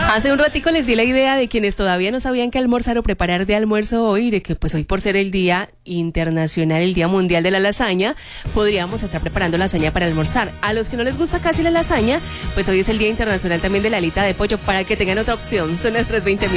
Hace un ratico les di la idea de quienes todavía no sabían qué almorzar o preparar de almuerzo hoy, de que pues hoy por ser el Día Internacional, el Día Mundial de la Lasaña, podríamos estar preparando lasaña para almorzar. A los que no les gusta casi la lasaña, pues hoy es el Día Internacional también de la alita de pollo, para que tengan otra opción. Son las 3:20.